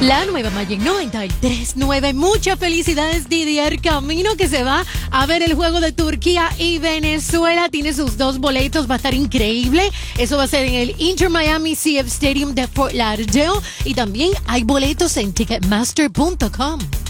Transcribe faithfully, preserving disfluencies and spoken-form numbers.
La nueva Magic noventa y tres punto nueve. Muchas felicidades, Didier Camino, que se va a ver el juego de Turquía y Venezuela. Tiene sus dos boletos, va a estar increíble. Eso va a ser en el Inter Miami C F Stadium de Fort Lauderdale. Y también hay boletos en ticketmaster punto com.